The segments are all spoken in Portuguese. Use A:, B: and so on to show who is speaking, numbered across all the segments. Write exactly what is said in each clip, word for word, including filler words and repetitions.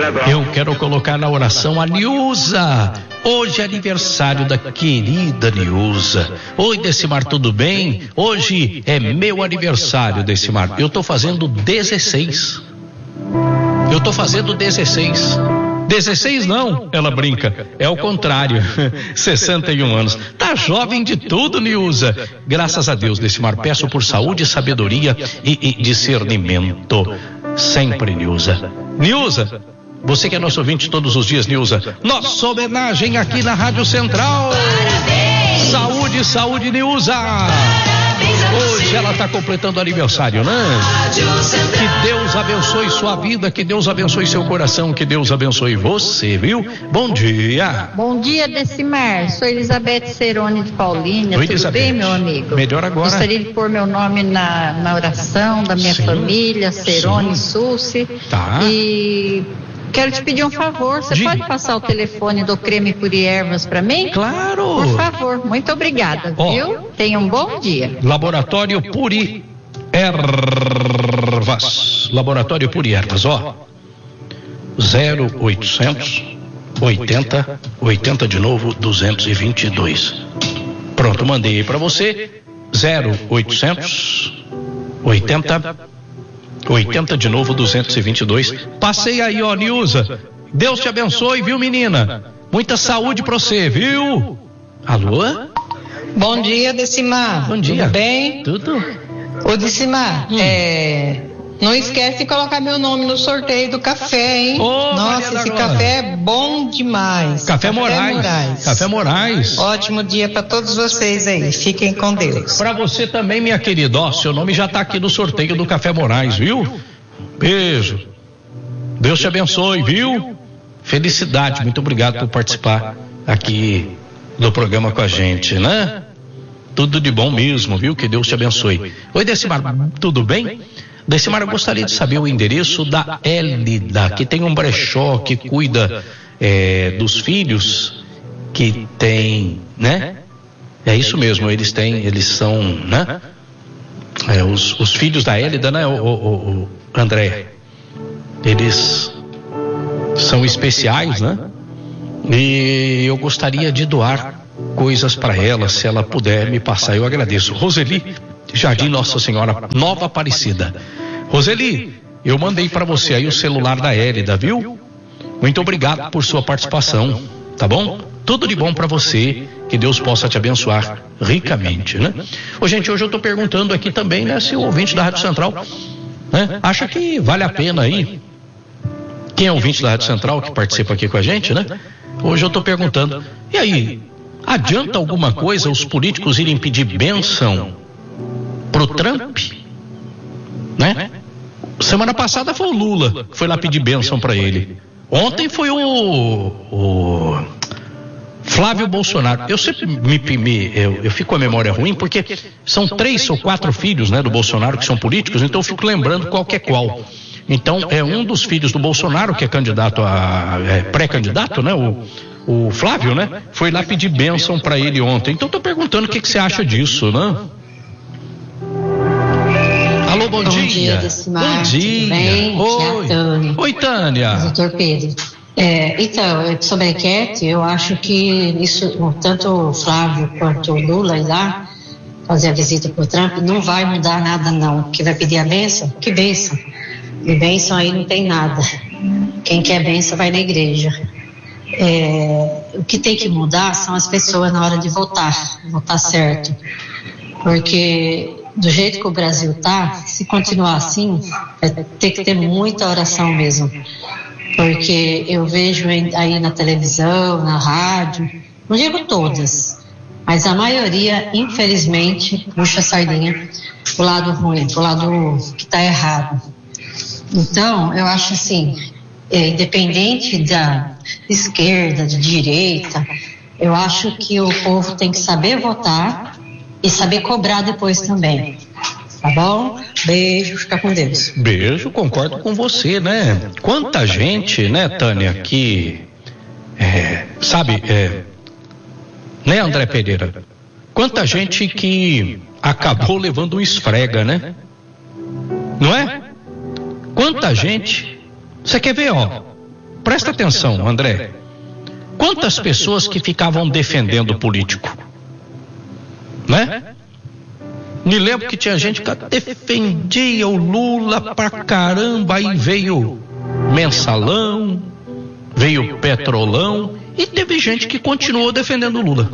A: Eu quero colocar na oração a Nilza. Hoje é aniversário da querida Nilza. Oi, Decimar, tudo bem? Hoje é meu aniversário, Decimar. Eu tô fazendo dezesseis. Eu tô fazendo dezesseis. dezesseis não, ela brinca, é o contrário, sessenta e um anos. Tá jovem de tudo, Nilza. Graças a Deus, Decimar, peço por saúde, sabedoria e, e discernimento. Sempre, Nilza. Nilza, você que é nosso ouvinte todos os dias, Nilza, nossa homenagem aqui na Rádio Central. Parabéns! Saúde, saúde, Nilza! Hoje ela está completando aniversário, né? Que Deus abençoe sua vida, que Deus abençoe seu coração, que Deus abençoe você, viu? Bom dia.
B: Bom dia, Decimar. Sou Elizabeth Cerone de Paulínia.
A: Oi,
B: Tudo
A: Elizabeth.
B: bem, meu amigo?
A: Melhor agora.
B: Gostaria de pôr meu nome na, na oração da minha
A: Sim.
B: família, Cerone Sussi.
A: Tá.
B: E quero te pedir um favor. Você
A: Diga.
B: pode passar o telefone do Creme Puri Ervas para mim?
A: Claro.
B: Por favor. Muito obrigada,
A: Ó.
B: viu? Tenha um bom dia.
A: Laboratório Puri Ervas. Laboratório Puri Ervas, ó. zero oitocentos oitenta oitenta de novo duzentos e vinte e dois. Pronto, mandei aí pra você. zero oitocentos oitenta oitenta de novo duzentos e vinte e dois. Passei aí, ó, Nilza. Deus te abençoe, viu, menina? Muita saúde pra você, viu? Alô?
C: Bom dia, Decimar.
A: Bom dia.
C: Tudo bem?
A: Tudo?
C: Ô, Decimar,
A: Hum.
C: é... não esquece de colocar meu nome no sorteio do café, hein?
A: Ô, Maria
C: Nossa,
A: da
C: esse
A: Glória.
C: café é bom demais.
A: Café Moraes. Café Moraes.
C: Ótimo dia para todos vocês aí. Fiquem com Deus.
A: Pra você também, minha querida. Ó, seu nome já tá aqui no sorteio do Café Moraes, viu? Beijo. Deus te abençoe, viu? Felicidade. Muito obrigado por participar aqui do programa com a gente, né? Tudo de bom mesmo, viu? Que Deus te abençoe. Oi, Decimar, tudo bem? Decimar, eu gostaria de saber o endereço da Hélida, que tem um brechó, que cuida é, dos filhos, que tem, né? É isso mesmo, eles têm, eles são, né? É, os, os filhos da Hélida, né, o, o, o André? Eles são especiais, né? E eu gostaria de doar coisas para ela, se ela puder me passar, eu agradeço. Roseli, Jardim Nossa Senhora, Nova Aparecida. Roseli, eu mandei para você aí o celular da Hélida, viu? Muito obrigado por sua participação, tá bom? Tudo de bom para você, que Deus possa te abençoar ricamente, né? Ô, gente, hoje eu tô perguntando aqui também, né, se o ouvinte da Rádio Central, né, acha que vale a pena aí. Quem é o ouvinte da Rádio Central que participa aqui com a gente, né? Hoje eu tô perguntando, e aí, adianta alguma coisa os políticos irem pedir bênção pro Trump? Né? Semana passada foi o Lula que foi lá pedir bênção para ele. Ontem foi o, o Flávio Bolsonaro. Eu sempre me, me eu, eu fico com a memória ruim porque são três ou quatro filhos, né, do Bolsonaro que são políticos, então eu fico lembrando qual que é qual. Então é um dos filhos do Bolsonaro que é candidato a é, pré-candidato, né? O, o Flávio, né? Foi lá pedir bênção para ele ontem. Então tô perguntando o que, que você acha disso, né? Alô, bom,
D: bom
A: dia.
D: dia, Decimar.
A: Bom dia.
D: Tudo bem?
A: Oi.
D: Aqui é a Tânia.
A: Oi, Tânia.
D: Doutor Pedro. É, então, sobre a enquete, eu acho que isso, tanto o Flávio quanto o Lula ir lá fazer a visita para o Trump, não vai mudar nada não. Que vai pedir a bênção? Que bênção? E bênção aí não tem nada. Quem quer bênção vai na igreja. É, o que tem que mudar são as pessoas na hora de votar, votar certo. Porque do jeito que o Brasil está, se continuar assim, vai ter que ter muita oração mesmo. Porque eu vejo aí na televisão, na rádio, não digo todas, mas a maioria, infelizmente, puxa a sardinha pro lado ruim, pro lado que está errado. Então, eu acho assim, é, independente da esquerda, de direita, eu acho que o povo tem que saber votar e saber cobrar depois também. Tá bom? Beijo, fica com Deus.
A: Beijo, concordo com você, né? Quanta gente, né, Tânia, que é, sabe, é, né, André Pereira? Quanta gente que acabou levando um esfrega, né? Não é? Quanta gente. Você quer ver, ó? presta atenção, André. Quantas pessoas que ficavam defendendo o político? Né? Me lembro que tinha gente que defendia o Lula pra caramba, aí veio Mensalão, veio Petrolão, e teve gente que continuou defendendo o Lula.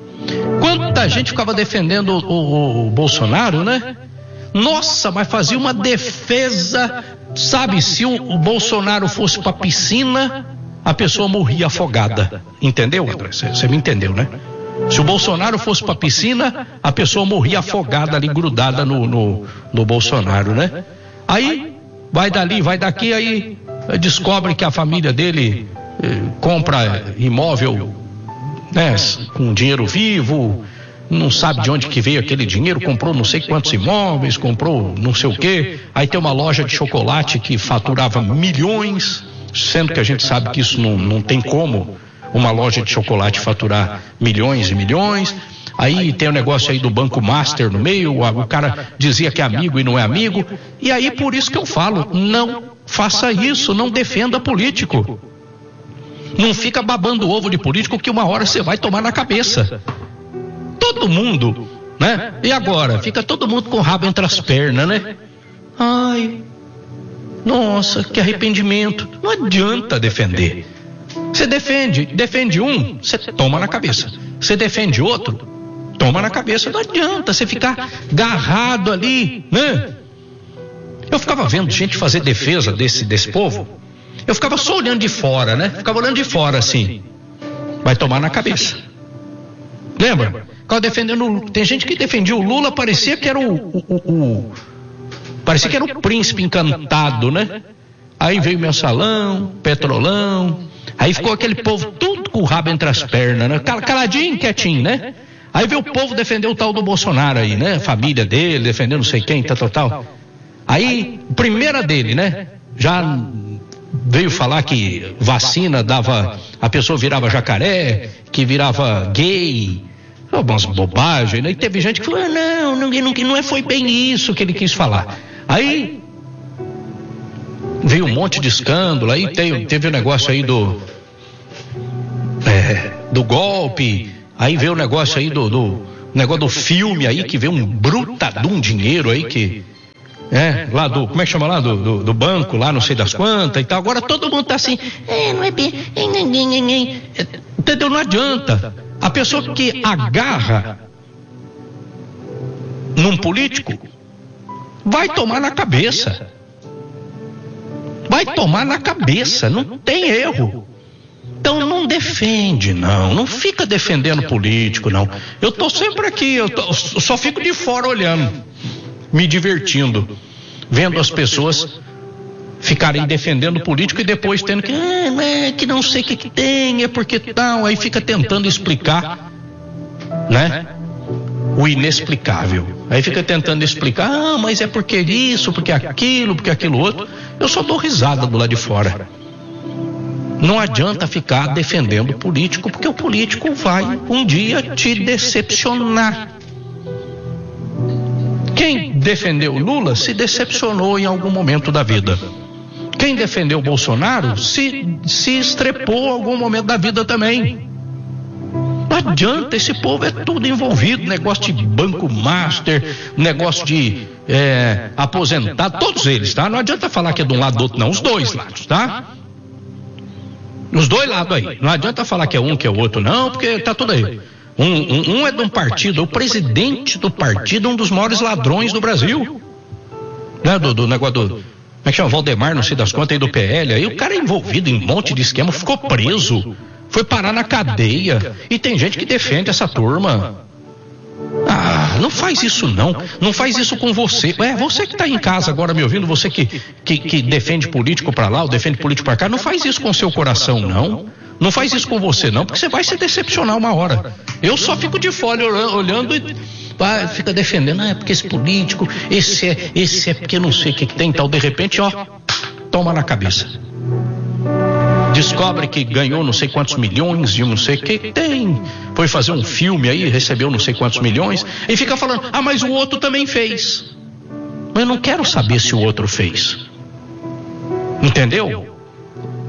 A: Quanta gente ficava defendendo o, o, o Bolsonaro, né? Nossa, mas fazia uma defesa, sabe, se o, o Bolsonaro fosse pra piscina, a pessoa morria afogada. Entendeu, André? Você me entendeu, né? Se o Bolsonaro fosse pra piscina, a pessoa morria afogada ali, grudada no, no, no Bolsonaro, né? Aí, vai dali, vai daqui, aí descobre que a família dele eh, compra imóvel, né, com dinheiro vivo, não sabe de onde que veio aquele dinheiro, comprou não sei quantos imóveis, comprou não sei o quê, aí tem uma loja de chocolate que faturava milhões, sendo que a gente sabe que isso não, não tem como uma loja de chocolate faturar milhões e milhões. Aí tem o negócio aí do Banco Master no meio, o, o cara dizia que é amigo e não é amigo, e aí por isso que eu falo, não faça isso, não defenda político. Não fica babando o ovo de político que uma hora você vai tomar na cabeça. Todo mundo, né? E agora? Fica todo mundo com o rabo entre as pernas, né? Ai, nossa, que arrependimento. Não adianta defender. Você defende, defende um, você toma na cabeça. Você defende outro, toma na cabeça. Não adianta você ficar agarrado ali, né? Eu ficava vendo gente fazer defesa desse, desse povo. Eu ficava só olhando de fora, né? Ficava olhando de fora assim. Vai tomar na cabeça. Lembra? Ficava defendendo. Tem gente que defendia o Lula, parecia que era o, o, o, o parecia que era o príncipe encantado, né? Aí veio Mensalão, Petrolão. Aí ficou aquele povo tudo com o rabo entre as pernas, né? Caladinho, quietinho, né? Aí veio o povo defender o tal do Bolsonaro aí, né? Família dele, defendendo não sei quem, tal, tal, tal. Aí, primeira dele, né? Já veio falar que vacina dava, a pessoa virava jacaré, que virava gay, umas bobagens, né? E teve gente que falou, ah, não, não, não, não é, foi bem isso que ele quis falar. Aí veio um monte de escândalo, aí teve, teve o negócio aí do é, do golpe, aí veio o negócio aí do, do negócio do filme aí, que veio um brutadum dinheiro aí que é, lá do, como é que chama lá, do, do, do banco, lá não sei das quantas e tal. Agora todo mundo tá assim, é, não é bem, entendeu? Não adianta. A pessoa que agarra num político vai tomar na cabeça. Vai tomar na cabeça, não tem erro. Então não defende, não, não fica defendendo político, não. Eu tô sempre aqui, eu, tô, eu só fico de fora olhando, me divertindo, vendo as pessoas ficarem defendendo político e depois tendo que, ah, é que não sei o que, que tem, é porque tal, aí fica tentando explicar, né? O inexplicável. Aí fica tentando explicar, ah, mas é porque isso, porque aquilo, porque aquilo outro. Eu só dou risada do lado de fora. Não adianta ficar defendendo o político, porque o político vai um dia te decepcionar. Quem defendeu Lula se decepcionou em algum momento da vida. Quem defendeu Bolsonaro se, se estrepou em algum momento da vida também. Não adianta, esse povo é tudo envolvido, negócio de banco master, negócio de é, aposentar, todos eles, tá? Não adianta falar que é de um lado do outro, não, os dois lados, tá? Os dois lados aí, não adianta falar que é um, que é o outro, não, porque tá tudo aí. Um, um, um é de um partido, o presidente do partido, um dos maiores ladrões do Brasil, né? Do, do negócio do, como é que chama, Valdemar, não sei das contas aí do P L, aí o cara é envolvido em um monte de esquema, ficou preso, foi parar na cadeia, e tem gente que defende essa turma. Ah, não faz isso não, não faz isso com você. É, você que está em casa agora me ouvindo, você que, que, que defende político para lá ou defende político para cá, não faz isso com seu coração não, não faz isso com você não, porque você vai se decepcionar uma hora. Eu só fico de fora olhando e ah, fica defendendo, ah, é porque esse político, esse é, esse é porque não sei o que, que tem tal, de repente, ó, toma na cabeça. Descobre que ganhou não sei quantos milhões de não sei o que tem, foi fazer um filme aí, recebeu não sei quantos milhões, e fica falando, ah, mas o outro também fez. Mas eu não quero saber se o outro fez. Entendeu?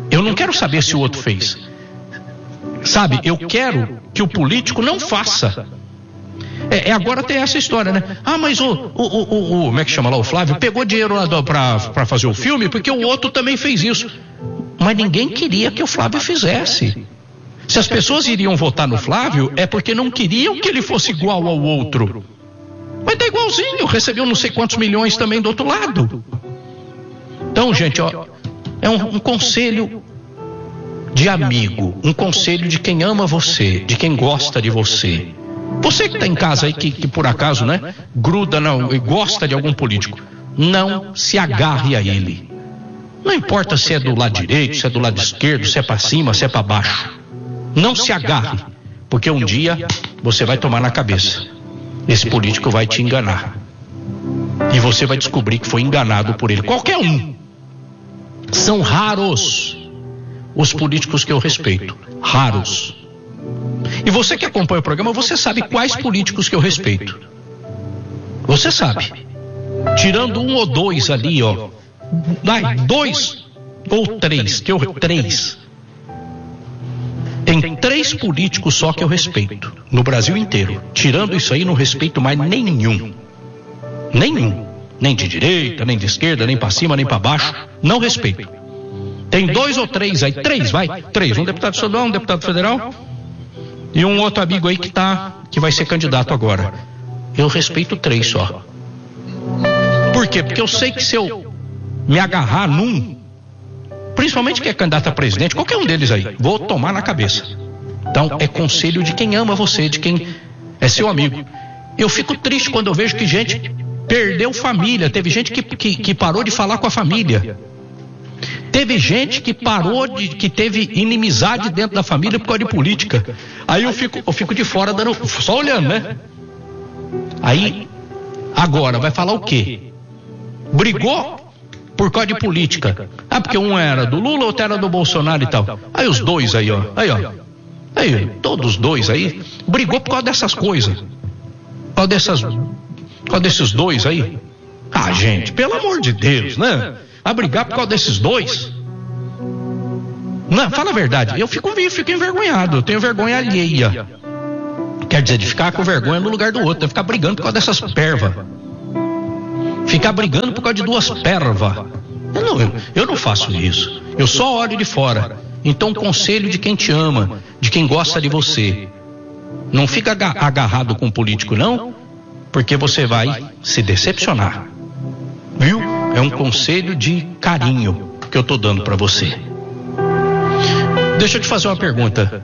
A: Eu não quero saber se o outro fez. Sabe, eu quero que o político não faça. É, é agora tem essa história, né? Ah, mas o, o, o, o, como é que chama lá, o Flávio, pegou dinheiro lá pra, pra fazer o filme porque o outro também fez isso. Mas ninguém queria que o Flávio fizesse. Se as pessoas iriam votar no Flávio, é porque não queriam que ele fosse igual ao outro. Mas tá igualzinho, recebeu não sei quantos milhões também do outro lado. Então, gente, ó, é um, um conselho de amigo, um conselho de quem ama você, de quem gosta de você. Você que está em casa aí, que, que por acaso, né, gruda não, e gosta de algum político, não se agarre a ele. Não importa se é do lado direito, se é do lado esquerdo, se é para cima, se é para baixo. Não se agarre, porque um dia você vai tomar na cabeça. Esse político vai te enganar. E você vai descobrir que foi enganado por ele. Qualquer um. São raros os políticos que eu respeito. Raros. E você que acompanha o programa, você sabe quais políticos que eu respeito. Você sabe. Tirando um ou dois ali, ó. Vai, dois ou três, que eu três. Tem três políticos só que eu respeito no Brasil inteiro. Tirando isso aí, não respeito mais nenhum. Nenhum. Nem de direita, nem de esquerda, nem para cima, nem para baixo. Não respeito. Tem dois ou três aí, três, vai, três. Um deputado estadual, um deputado federal e um outro amigo aí que tá, que vai ser candidato agora. Eu respeito três só. Por quê? Porque eu sei que se eu me agarrar num, principalmente que é candidato a presidente, qualquer um deles aí, vou tomar na cabeça. Então, é conselho de quem ama você, de quem é seu amigo. Eu fico triste quando eu vejo que gente perdeu família, teve gente que, que, que parou de falar com a família. Teve gente que parou de, que teve inimizade dentro da família por causa de política. Aí eu fico, eu fico de fora dando, só olhando, né? Aí, agora, vai falar o quê? Brigou por causa de política. Ah, porque um era do Lula, outro era do Bolsonaro e tal. Aí os dois aí, ó. Aí, ó. Aí, todos os dois aí. Brigou por causa dessas coisas. Por causa dessas. Por causa desses dois aí. Ah, gente, pelo amor de Deus, né? A brigar por causa desses dois. Não, fala a verdade. Eu fico, eu fico envergonhado. Eu tenho vergonha alheia. Quer dizer, de ficar com vergonha no lugar do outro. De ficar brigando por causa dessas pervas. Ficar brigando por causa de duas pervas. Eu não, eu, eu não faço isso. Eu só olho de fora. Então, conselho de quem te ama, de quem gosta de você. Não fica agarrado com um político, não, porque você vai se decepcionar. Viu? É um conselho de carinho que eu tô dando para você. Deixa eu te fazer uma pergunta.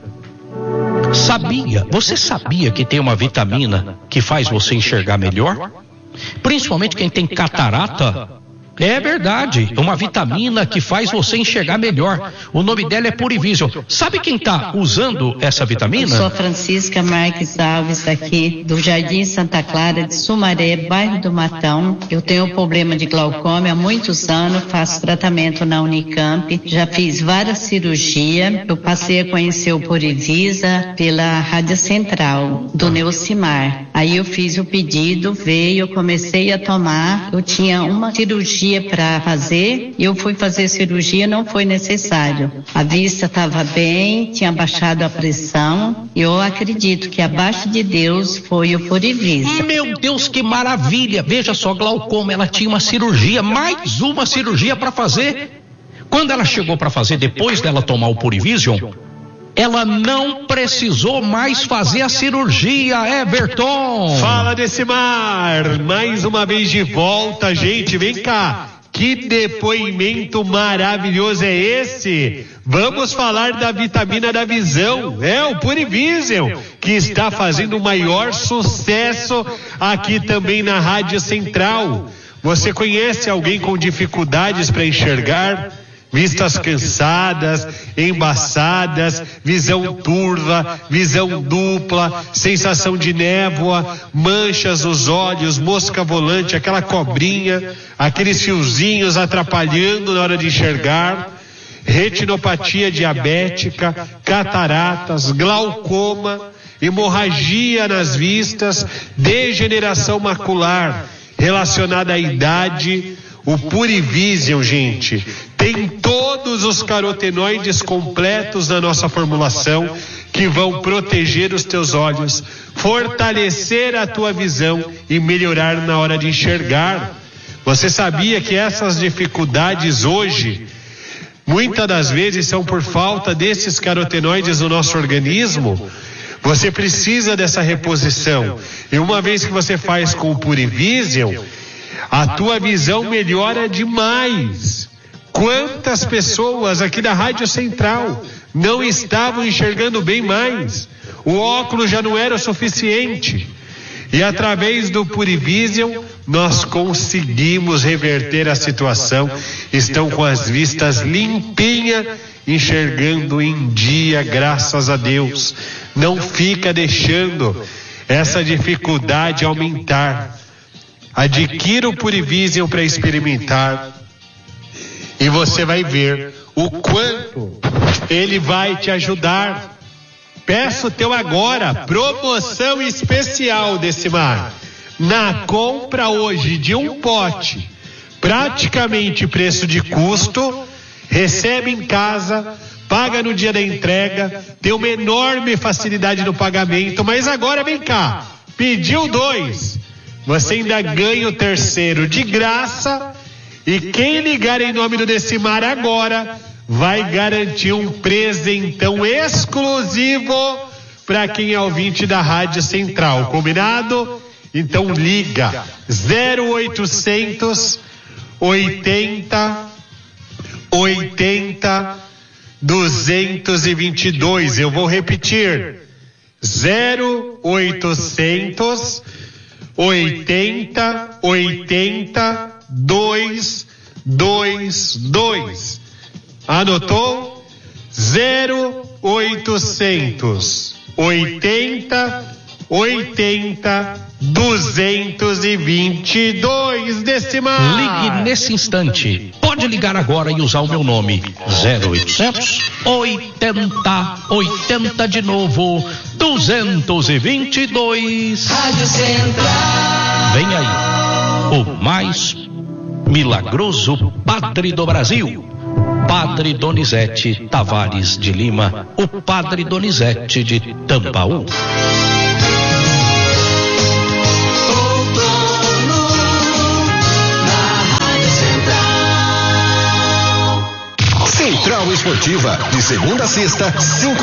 A: Sabia, você sabia que tem uma vitamina que faz você enxergar melhor? Principalmente quem tem catarata. É verdade, uma vitamina que faz você enxergar melhor. O nome dela é Purivision. Sabe quem está usando essa vitamina?
E: Eu sou Francisca Marques Alves, aqui do Jardim Santa Clara de Sumaré, bairro do Matão. Eu tenho problema de glaucoma há muitos anos, faço tratamento na Unicamp, já fiz várias cirurgias. Eu passei a conhecer o Purivisa pela Rádio Central, do Neucimar. Aí eu fiz o pedido, veio, eu comecei a tomar. Eu tinha uma cirurgia para fazer, eu fui fazer cirurgia, não foi necessário. A vista estava bem, tinha baixado a pressão. Eu acredito que abaixo de Deus foi o Purivisa.
A: Meu Deus, que maravilha! Veja só, glaucoma, ela tinha uma cirurgia, mais uma cirurgia para fazer. Quando ela chegou para fazer, depois dela tomar o Purivision, ela não precisou mais fazer a cirurgia, Everton.
F: Fala, Decimar, mais uma vez de volta, gente, vem cá. Que depoimento maravilhoso é esse? Vamos falar da vitamina da visão, é o Purivision, que está fazendo o maior sucesso aqui também na Rádio Central. Você conhece alguém com dificuldades para enxergar? Vistas cansadas, embaçadas, visão turva, visão dupla, sensação de névoa, manchas nos olhos, mosca volante, aquela cobrinha, aqueles fiozinhos atrapalhando na hora de enxergar, retinopatia diabética, cataratas, glaucoma, hemorragia nas vistas, degeneração macular relacionada à idade. O Purivision, gente, tem todos todos os carotenoides completos na nossa formulação que vão proteger os teus olhos, fortalecer a tua visão e melhorar na hora de enxergar. Você sabia que essas dificuldades hoje, muitas das vezes, são por falta desses carotenoides no nosso organismo? Você precisa dessa reposição. E uma vez que você faz com o Purivision, a tua visão melhora demais. Quantas pessoas aqui da Rádio Central não estavam enxergando bem mais? O óculos já não era o suficiente. E através do Purivision, nós conseguimos reverter a situação. Estão com as vistas limpinhas, enxergando em dia, graças a Deus. Não fica deixando essa dificuldade aumentar. Adquira o Purivision para experimentar e você vai ver o quanto ele vai te ajudar. Peço teu agora, promoção especial desse mar. Na compra hoje de um pote, praticamente preço de custo, recebe em casa, paga no dia da entrega, tem uma enorme facilidade no pagamento, mas agora vem cá, pediu dois, você ainda ganha o terceiro de graça, e quem ligar em nome do Decimar agora vai garantir um presentão exclusivo para quem é ouvinte da Rádio Central, combinado? Então liga zero oitocentos oitenta oitenta duzentos e vinte e dois. Eu vou repetir: zero oitocentos oitenta oitenta dois dois dois. Anotou? zero oitocentos oitenta oitenta duzentos e vinte e dois. Decimar.
A: Ligue nesse instante. Pode ligar agora e usar o meu nome. zero oitocentos oitenta oitenta de novo duzentos e vinte e dois.
G: Rádio Central.
A: Vem aí o mais milagroso Padre do Brasil, Padre Donizete Tavares de Lima, o Padre Donizete de Tambaú.
H: Central Esportiva, de segunda a sexta, cinco